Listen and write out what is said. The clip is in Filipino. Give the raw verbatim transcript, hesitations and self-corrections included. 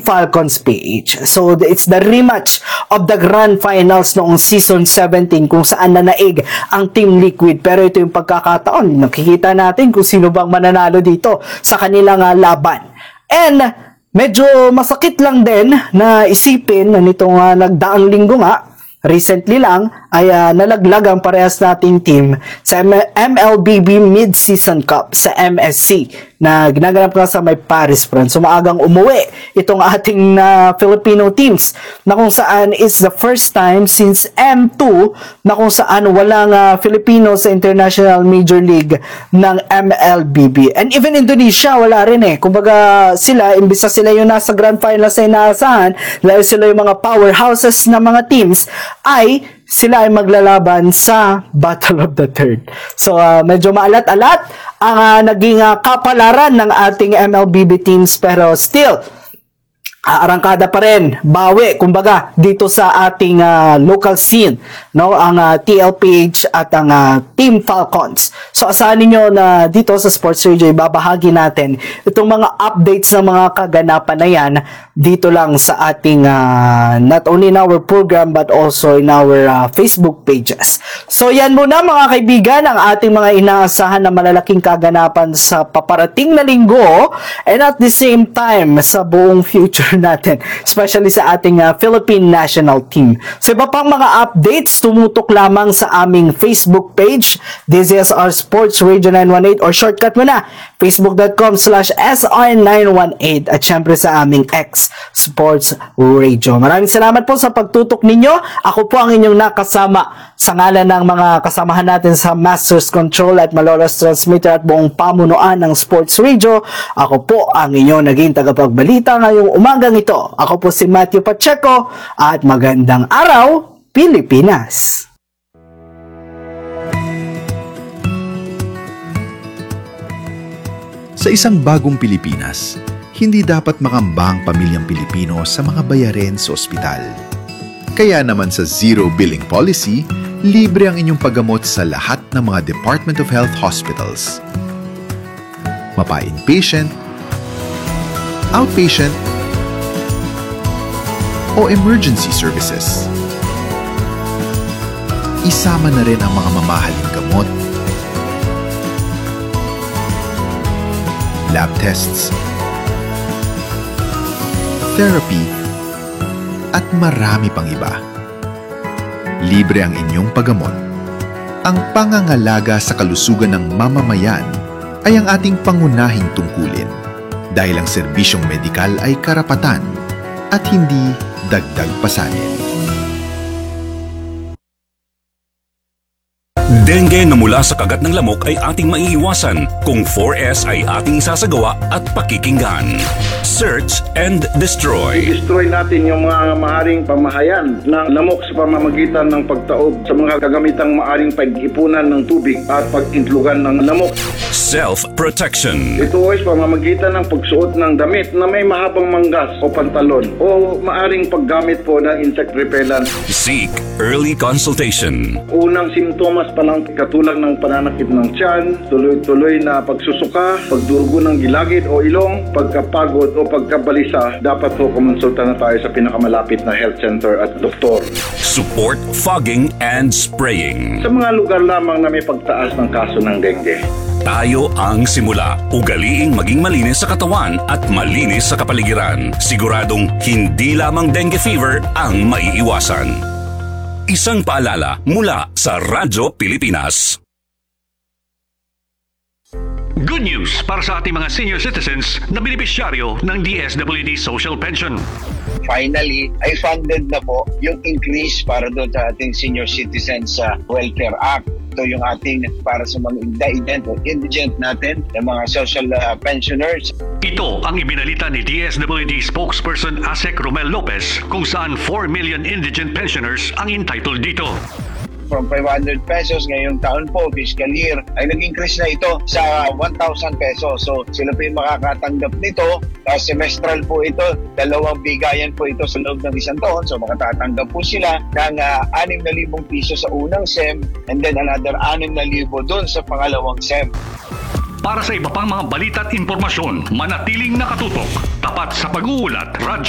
Falcons P H. So it's the rematch of the Grand Finals noong season seventeen kung saan nanaig ang Team Liquid. Pero ito yung pagkakataon, nakikita natin kung sino bang mananalo dito sa kanilang uh, laban. And medyo masakit lang din na isipin na nitong uh, nagdaang linggo nga, recently lang, ay uh, nalaglag ang parehas nating team sa M L B B Mid-Season Cup sa M S C na ginaganap nga sa may Paris, France. So maagang umuwi itong ating uh, Filipino teams na kung saan is the first time since M two na kung saan walang uh, Filipino sa International Major League ng M L B B. And even Indonesia, wala rin eh. Kumbaga sila, imbis na sila yung nasa Grand Finals na inaasahan, dahil sila yung mga powerhouses na mga teams, ay sila ay maglalaban sa Battle of the Third. So, uh, medyo maalat-alat ang uh, naging uh, kapalaran ng ating M L B B teams, pero still, arangkada pa rin, bawi, kumbaga, dito sa ating uh, local scene, no, ang uh, T L P H at ang uh, Team Falcons. So, asahan ninyo na dito sa Sports Radio, babahagi natin itong mga updates ng mga kaganapan na yan dito lang sa ating, uh, not only in our program, but also in our uh, Facebook pages. So, yan muna mga kaibigan, ang ating mga inaasahan na malalaking kaganapan sa paparating na linggo, and at the same time, sa buong future natin, especially sa ating uh, Philippine national team. So iba pang mga updates, tumutok lamang sa aming Facebook page. This is our Sports Radio nine one eight, or shortcut mo na, facebook.com slash SR nine one eight, at syempre sa aming X Sports Radio. Maraming salamat po sa pagtutok ninyo. Ako po ang inyong nakasama sa ngalan ng mga kasamahan natin sa Masters Control at Malolos Transmitter at buong pamunuan ng Sports Radio. Ako po ang inyong naging tagapagbalita ngayong umaga ito. Ako po si Matthew Pacheco, at magandang araw, Pilipinas! Sa isang bagong Pilipinas, hindi dapat makamba ang pamilyang Pilipino sa mga bayarin sa ospital. Kaya naman sa Zero Billing Policy, libre ang inyong paggamot sa lahat ng mga Department of Health hospitals. Mapa-inpatient, outpatient, o emergency services. Isama na rin ang mga mamahaling gamot, lab tests, therapy, at marami pang iba. Libre ang inyong paggamot. Ang pangangalaga sa kalusugan ng mamamayan ay ang ating pangunahing tungkulin, dahil ang serbisyong medikal ay karapatan at hindi dagdag pasanin. Dengue na mula sa kagat ng lamok ay ating maiiwasan kung four S ay ating isasagawa at pakikinggan. Search and destroy. I-destroy natin yung mga maaring pamahayan ng lamok sa pamamagitan ng pagtaob sa mga kagamitang maaring pag-ipunan ng tubig at pag-intlugan ng lamok. Self-protection. Ito ay pamamagitan ng pagsuot ng damit na may mahabang manggas o pantalon, o maaring paggamit po ng insect repellent. Seek early consultation. Unang simptomas pa lang katulad ng pananakit ng tiyan, tuloy-tuloy na pagsusuka, pagdurugo ng gilagid o ilong, pagkapagod o pagkabalisa, dapat po kumonsulta na tayo sa pinakamalapit na health center at doktor. Support fogging and spraying. Sa mga lugar lamang na may pagtaas ng kaso ng dengue, tayo ang simula. Ugaliing maging malinis sa katawan at malinis sa kapaligiran. Siguradong hindi lamang dengue fever ang maiiwasan. Isang paalala mula sa Radyo Pilipinas. Good news para sa ating mga senior citizens na benepisyaryo ng D S W D Social Pension. Finally, ay funded na po yung increase para doon sa ating senior citizens sa Welfare Act. Ito yung ating para sa mga indigent o indigent natin, yung mga social uh, pensioners. Ito ang ibinalita ni D S W D spokesperson Asek Romel Lopez kung saan four million indigent pensioners ang entitled dito. From five hundred pesos ngayong taon po, fiscal year, ay nag-increase na ito sa one thousand pesos. So sila po yung makakatanggap nito. Tapos semestral po ito, dalawang bigayan po ito sa loob ng isang taon. So makatatanggap po sila ng uh, anim na libong piso sa unang SEM, and then another anim na libo doon sa pangalawang SEM. Para sa iba pang mga balita at impormasyon, manatiling nakatutok, tapat sa pag-uulat, Radyo